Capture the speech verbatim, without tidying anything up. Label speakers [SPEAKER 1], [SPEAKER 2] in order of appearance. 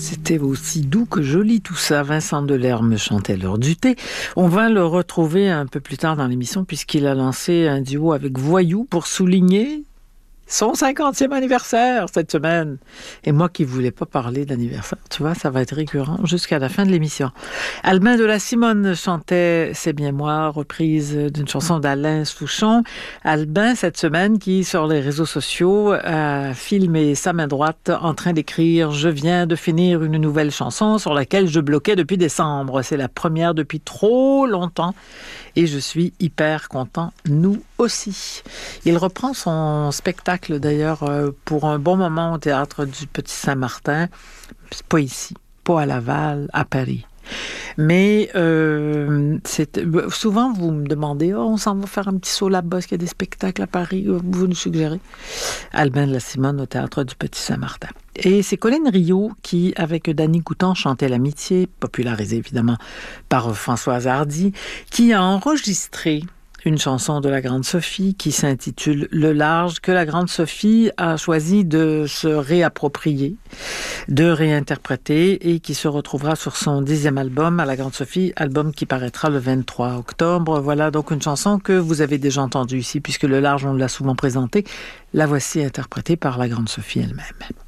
[SPEAKER 1] C'était aussi doux que joli tout ça. Vincent Delerme chantait l'heure du thé. On va le retrouver un peu plus tard dans l'émission puisqu'il a lancé un duo avec Voyou pour souligner son cinquantième anniversaire cette semaine. Et moi qui voulais pas parler d'anniversaire, tu vois, ça va être récurrent jusqu'à la fin de l'émission. Albin de la Simone chantait C'est bien moi, reprise d'une chanson d'Alain Souchon. Albin, cette semaine, qui sur les réseaux sociaux a filmé sa main droite en train d'écrire « Je viens de finir une nouvelle chanson sur laquelle je bloquais depuis décembre. C'est la première depuis trop longtemps. » Et je suis hyper content, nous aussi. Il reprend son spectacle d'ailleurs pour un bon moment au Théâtre du Petit Saint-Martin. C'est pas ici, pas à Laval, à Paris. Mais euh, c'est, souvent vous me demandez oh, on s'en va faire un petit saut là-bas, est-ce qu'il y a des spectacles à Paris? Vous nous suggérez. Albin de la Simone au Théâtre du Petit Saint-Martin. Et c'est Colline Rio qui, avec Danny Coutan, chantait L'Amitié, popularisée évidemment par Françoise Hardy, qui a enregistré une chanson de la Grande Sophie qui s'intitule Le Large, que la Grande Sophie a choisi de se réapproprier, de réinterpréter et qui se retrouvera sur son dixième album à la Grande Sophie, album qui paraîtra le vingt-trois octobre. Voilà donc une chanson que vous avez déjà entendue ici puisque Le Large, on l'a souvent présentée. La voici interprétée par la Grande Sophie elle-même.